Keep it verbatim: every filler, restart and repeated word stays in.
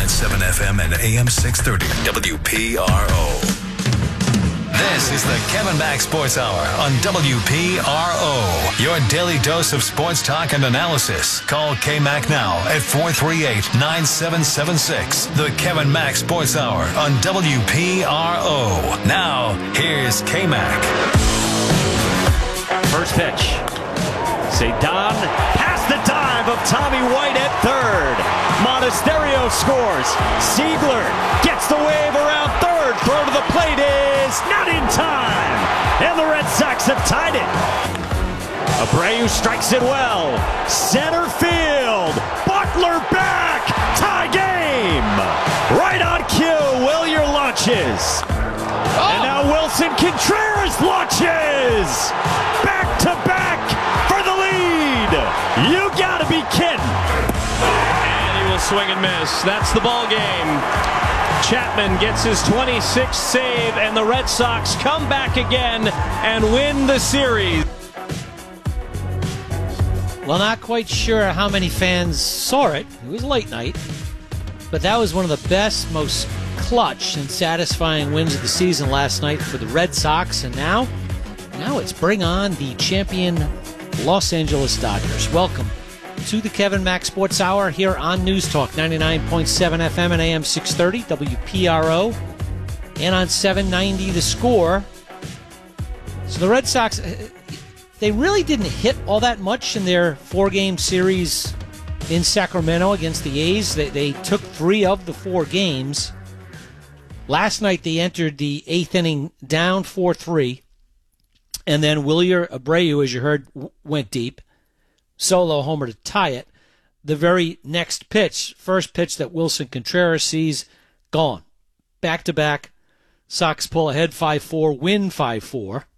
point seven F M and A M six thirty W P R O. This is the Kevin Mack Sports Hour on W P R O. Your daily dose of sports talk and analysis. Call K-Mac now at four three eight, nine seven seven six. The Kevin Mack Sports Hour on W P R O. Now, here's K-Mac. First pitch. Cedon past the dive of Tommy White at third. Monasterio scores. Siegler gets the wave around third. Throw to the plate is not in time. And the Red Sox have tied it. Abreu strikes it well. Center field. Butler back. Tie game. Right on cue. Wilyer launches. Oh. And now Wilson Contreras launches. Back to back for the lead. You gotta be kidding. And he will swing and miss. That's the ball game. Chapman gets his twenty-sixth save, and the Red Sox come back again and win the series. Well, not quite sure how many fans saw it. It was late night. But that was one of the best, most clutch and satisfying wins of the season last night for the Red Sox. And now, now it's bring on the champion Los Angeles Dodgers. Welcome to the Kevin Mack Sports Hour here on News Talk ninety-nine point seven F M and A M six thirty W P R O and on seven ninety The Score. So the Red Sox, they really didn't hit all that much in their four-game series in Sacramento against the A's. They, they took three of the four games. Last night they entered the eighth inning down four three, and then Wilyer Abreu, as you heard, w- went deep. Solo homer to tie it. The very next pitch, first pitch that Wilson Contreras sees, gone. Back-to-back, Sox pull ahead five four, win five four.